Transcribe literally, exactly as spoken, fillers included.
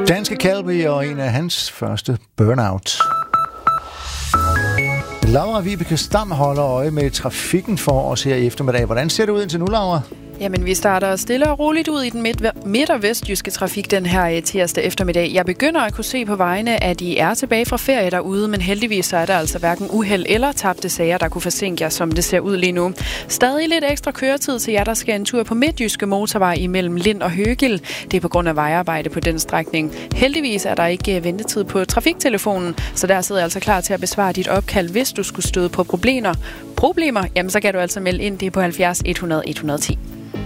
Danske Calvi og en af hans første Burnout. Laura Vibeke Stam holder øje med trafikken for os her i eftermiddag. Hvordan ser det ud indtil nu, Laura? Jamen, vi starter stille og roligt ud i den midt- midt- og vestjyske trafik den her tirsdag eftermiddag. Jeg begynder at kunne se på vejene, at I er tilbage fra ferie derude, men heldigvis så er der altså hverken uheld eller tabte sager, der kunne forsinke jer, som det ser ud lige nu. Stadig lidt ekstra køretid til jer, der skal en tur på Midtjyske Motorvej imellem Lind og Høgil. Det er på grund af vejarbejde på den strækning. Heldigvis er der ikke ventetid på trafiktelefonen, så der sidder jeg altså klar til at besvare dit opkald, hvis du skulle støde på problemer. Problemer? Jamen, så kan du altså melde ind det på halvfjerds et hundrede et hundrede og ti.